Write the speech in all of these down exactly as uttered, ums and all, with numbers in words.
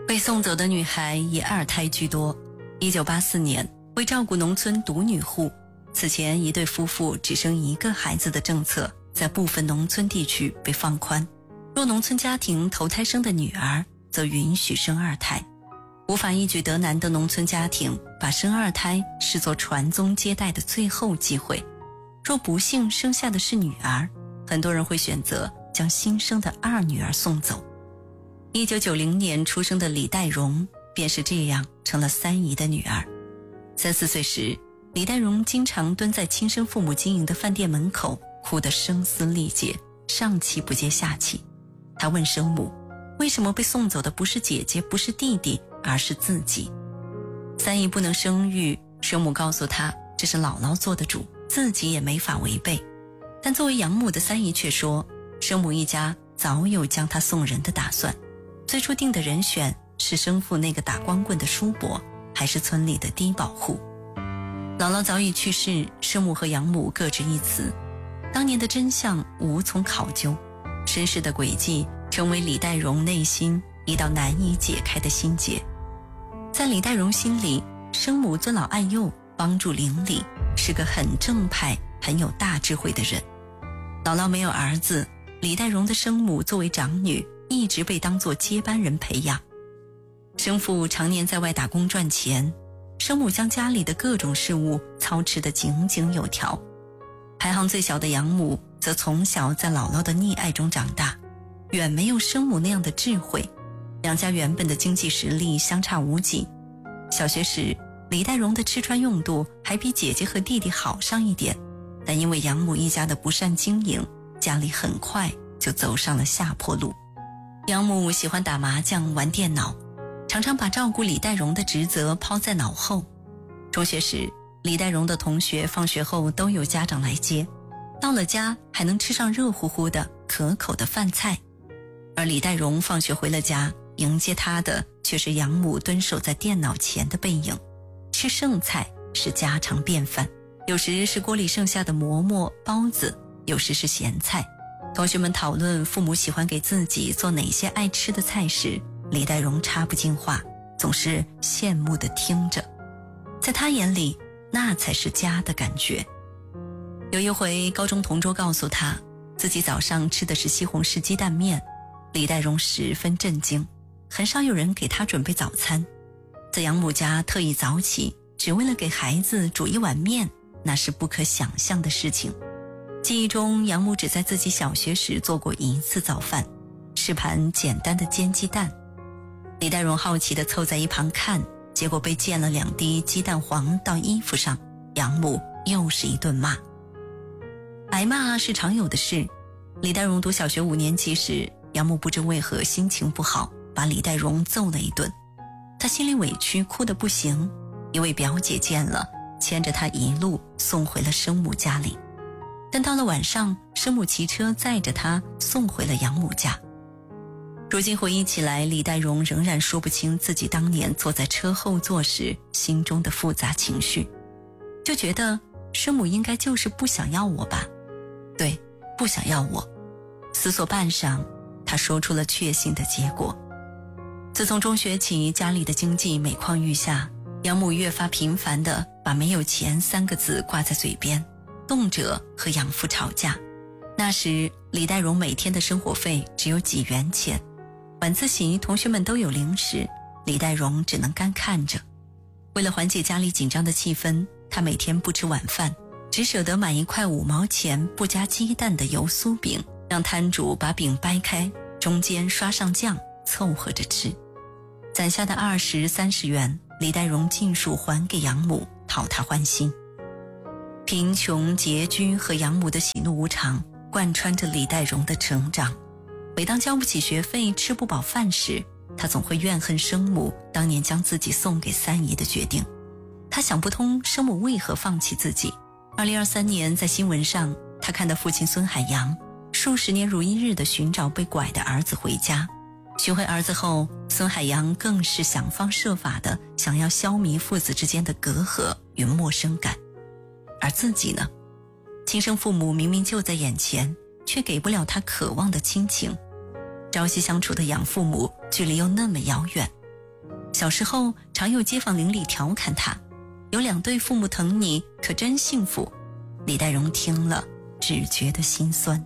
被送走的女孩以二胎居多。一九八四年，为照顾农村独女户，此前一对夫妇只生一个孩子的政策在部分农村地区被放宽，若农村家庭头胎生的女儿，则允许生二胎。无法一举得男的农村家庭把生二胎视作传宗接代的最后机会，若不幸生下的是女儿，很多人会选择将新生的二女儿送走。一九九零年出生的李代蓉便是这样成了三姨的女儿。三四岁时，李代蓉经常蹲在亲生父母经营的饭店门口，哭得声嘶力竭，上气不接下气。她问生母，为什么被送走的不是姐姐，不是弟弟，而是自己？三姨不能生育，生母告诉她，这是姥姥做的主，自己也没法违背。但作为养母的三姨却说，生母一家早有将她送人的打算，最初定的人选是生父那个打光棍的叔伯，还是村里的低保户。姥姥早已去世，生母和养母各执一词，当年的真相无从考究，身世的轨迹成为李代蓉内心一道难以解开的心结。在李代蓉心里，生母尊老爱幼，帮助邻里，是个很正派很有大智慧的人。姥姥没有儿子，李代蓉的生母作为长女，一直被当作接班人培养。生父常年在外打工赚钱，生母将家里的各种事务操持得井井有条。排行最小的养母则从小在姥姥的溺爱中长大，远没有生母那样的智慧，两家原本的经济实力相差无几。小学时，李代蓉的吃穿用度还比姐姐和弟弟好上一点，但因为养母一家的不善经营，家里很快就走上了下坡路。养母喜欢打麻将玩电脑，常常把照顾李代蓉的职责抛在脑后。中学时，李代蓉的同学放学后都有家长来接，到了家还能吃上热乎乎的可口的饭菜，而李代蓉放学回了家，迎接她的却是养母蹲守在电脑前的背影。吃剩菜是家常便饭，有时是锅里剩下的馍馍包子，有时是咸菜。同学们讨论父母喜欢给自己做哪些爱吃的菜时，李代蓉插不进话，总是羡慕地听着。在她眼里，那才是家的感觉。有一回，高中同桌告诉她，自己早上吃的是西红柿鸡蛋面，李代蓉十分震惊，很少有人给她准备早餐。在养母家特意早起，只为了给孩子煮一碗面，那是不可想象的事情。记忆中，养母只在自己小学时做过一次早饭，是盘简单的煎鸡蛋。李代蓉好奇地凑在一旁看，结果被溅了两滴鸡蛋黄到衣服上，养母又是一顿骂。挨骂是常有的事。李代蓉读小学五年级时，养母不知为何心情不好，把李代蓉揍了一顿。她心里委屈，哭得不行。一位表姐见了，牵着她一路送回了生母家里。但到了晚上，生母骑车载着她送回了养母家。如今回忆起来，李代蓉仍然说不清自己当年坐在车后座时心中的复杂情绪，就觉得生母应该就是不想要我吧。对，不想要我。思索半晌，她说出了确信的结果。自从中学起，家里的经济每况愈下，养母越发频繁地把没有钱三个字挂在嘴边，动辄和养父吵架。那时李代蓉每天的生活费只有几元钱，晚自习同学们都有零食，李代蓉只能干看着。为了缓解家里紧张的气氛，她每天不吃晚饭，只舍得买一块五毛钱不加鸡蛋的油酥饼，让摊主把饼掰开，中间刷上酱，凑合着吃。攒下的二十三十元，李代蓉尽数还给养母，讨她欢心。贫穷拮据和养母的喜怒无常贯穿着李代蓉的成长。每当交不起学费，吃不饱饭时，她总会怨恨生母当年将自己送给三姨的决定。她想不通生母为何放弃自己。二零二三年，在新闻上，她看到父亲孙海洋数十年如一日地寻找被拐的儿子回家。寻回儿子后，孙海洋更是想方设法地想要消弭父子之间的隔阂与陌生感。而自己呢，亲生父母明明就在眼前，却给不了他渴望的亲情。朝夕相处的养父母距离又那么遥远， 小时候常有街坊邻里调侃他，有两对父母疼你可真幸福。李代荣听了只觉得心酸。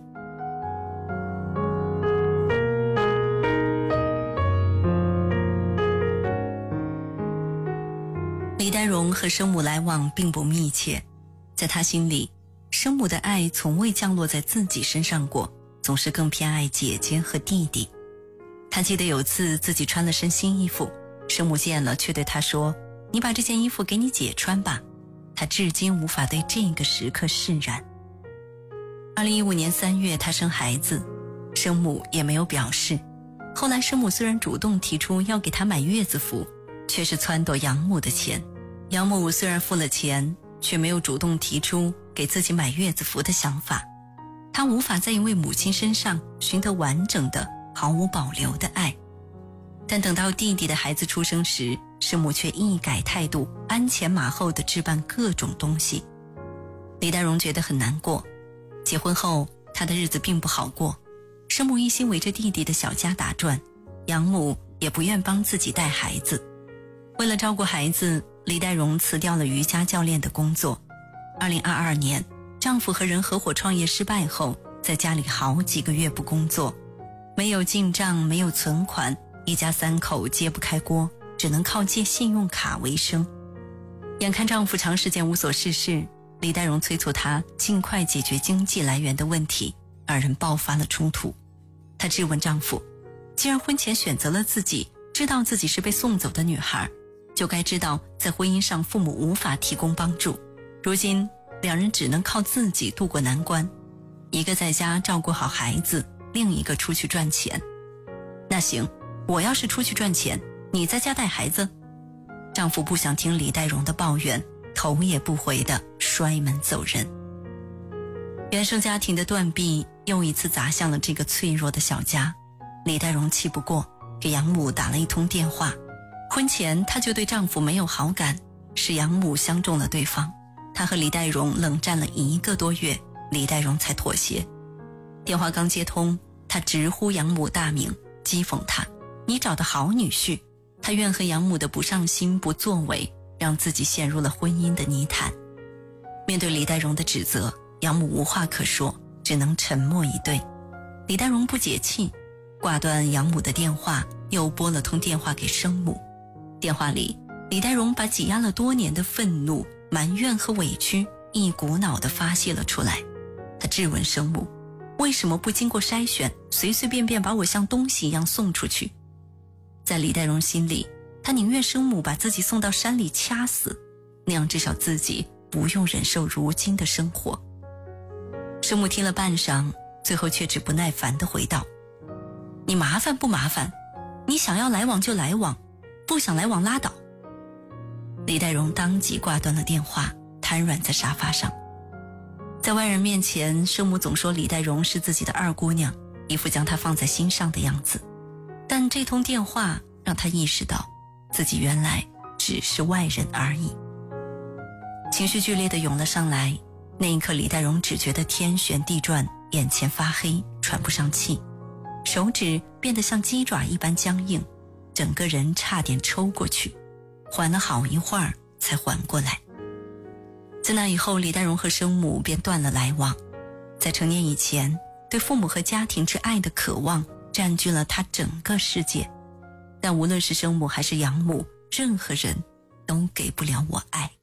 李代荣和生母来往并不密切，在他心里，生母的爱从未降落在自己身上过，总是更偏爱姐姐和弟弟。他记得有次自己穿了身新衣服，生母见了却对他说，你把这件衣服给你姐穿吧。他至今无法对这个时刻释然。二零一五年三月，他生孩子，生母也没有表示。后来生母虽然主动提出要给他买月子服，却是撺掇养母的钱。养母虽然付了钱，却没有主动提出给自己买月子服的想法。他无法在一位母亲身上寻得完整的、毫无保留的爱。但等到弟弟的孩子出生时，生母却一改态度，鞍前马后地置办各种东西。李代荣觉得很难过。结婚后，他的日子并不好过，生母一心围着弟弟的小家打转，养母也不愿帮自己带孩子。为了照顾孩子，李代荣辞掉了瑜伽教练的工作。二零二二年，丈夫和人合伙创业失败后，在家里好几个月不工作，没有进账，没有存款，一家三口揭不开锅，只能靠借信用卡为生。眼看丈夫长时间无所事事，李代荣催促他尽快解决经济来源的问题，二人爆发了冲突。她质问丈夫，既然婚前选择了自己，知道自己是被送走的女孩，就该知道在婚姻上父母无法提供帮助，如今两人只能靠自己度过难关，一个在家照顾好孩子，另一个出去赚钱。那行，我要是出去赚钱，你在家带孩子。丈夫不想听李代荣的抱怨，头也不回地摔门走人。原生家庭的断壁又一次砸向了这个脆弱的小家。李代荣气不过，给养母打了一通电话。婚前她就对丈夫没有好感，是养母相中了对方。她和李代荣冷战了一个多月，李代荣才妥协。电话刚接通，她直呼养母大名，讥讽她，你找的好女婿。她怨恨养母的不上心不作为，让自己陷入了婚姻的泥潭。面对李代荣的指责，养母无话可说，只能沉默以对。李代荣不解气，挂断养母的电话，又拨了通电话给生母。电话里，李代荣把挤压了多年的愤怒、埋怨和委屈一股脑地发泄了出来。他质问生母，为什么不经过筛选，随随便便把我像东西一样送出去？在李代荣心里，他宁愿生母把自己送到山里掐死，那样至少自己不用忍受如今的生活。生母听了半晌，最后却只不耐烦地回道，你麻烦不麻烦？你想要来往就来往，不想来往拉倒。李代荣当即挂断了电话，瘫软在沙发上。在外人面前，生母总说李代荣是自己的二姑娘，一副将她放在心上的样子。但这通电话让他意识到，自己原来只是外人而已。情绪剧烈地涌了上来，那一刻李代荣只觉得天旋地转，眼前发黑，喘不上气，手指变得像鸡爪一般僵硬，整个人差点抽过去，缓了好一会儿才缓过来。自那以后，李代荣和生母便断了来往。在成年以前，对父母和家庭之爱的渴望占据了他整个世界，但无论是生母还是养母，任何人都给不了我爱。